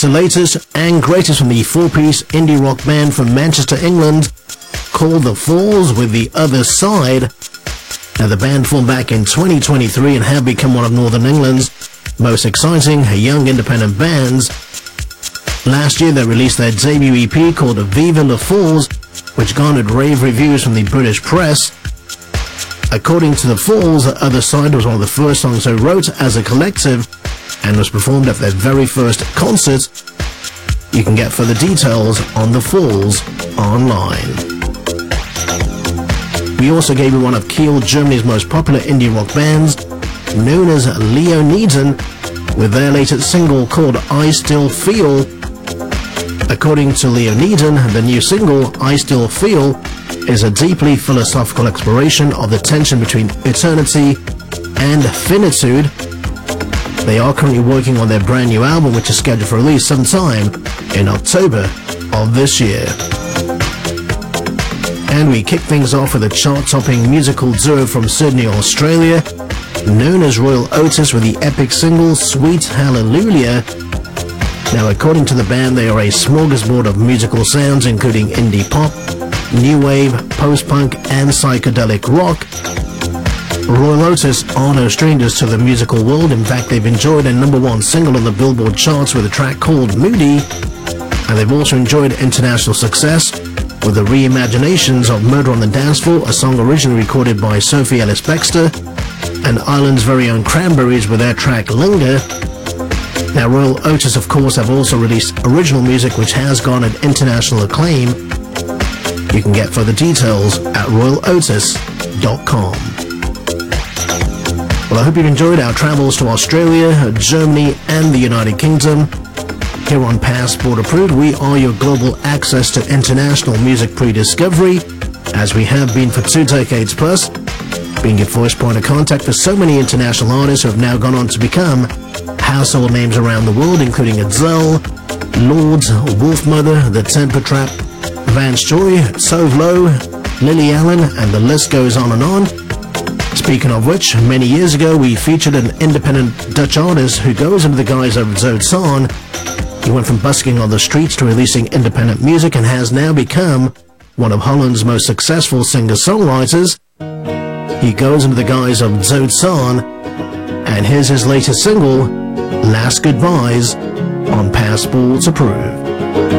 It's the latest and greatest from the four-piece indie rock band from Manchester, England, called The Falls with The Other Side. Now, the band formed back in 2023 and have become one of Northern England's most exciting young independent bands. Last year, they released their debut EP called Viva La Falls, which garnered rave reviews from the British press. According to The Falls, The Other Side was one of the first songs they wrote as a collective and was performed at their very first concert. You can get further details on The Falls online. We also gave you one of Kiel, Germany's most popular indie rock bands, known as Leoniden, with their latest single called I Still Feel. According to Leoniden, the new single, I Still Feel, is a deeply philosophical exploration of the tension between eternity and finitude. They are currently working on their brand new album, which is scheduled for release sometime in October of this year. And we kick things off with a chart-topping musical duo from Sydney, Australia, known as Royal Otis, with the epic single Sweet Hallelujah. Now, according to the band, they are a smorgasbord of musical sounds, including indie pop, new wave, post-punk, and psychedelic rock. Royal Otis are no strangers to the musical world. In fact, they've enjoyed a #1 single on the Billboard charts with a track called Moody, and they've also enjoyed international success with the reimaginations of Murder on the Dance Floor, a song originally recorded by Sophie Ellis-Bextor, and Ireland's very own Cranberries with their track Linger. Now, Royal Otis, of course, have also released original music which has garnered international acclaim. You can get further details at royalotis.com. Well, I hope you've enjoyed our travels to Australia, Germany, and the United Kingdom. Here on Passport Approved, we are your global access to international music pre-discovery, as we have been for 2 decades plus, being your first point of contact for so many international artists who have now gone on to become household names around the world, including Adele, Lords, Wolfmother, The Temper Trap, Vance Joy, Tove Lo, Lily Allen, and the list goes on and on. Speaking of which, many years ago we featured an independent Dutch artist who goes under the guise of Zoet Saan. He went from busking on the streets to releasing independent music and has now become one of Holland's most successful singer-songwriters. He goes under the guise of Zoet Saan, and here's his latest single, Last Goodbyes, on Passport Approved.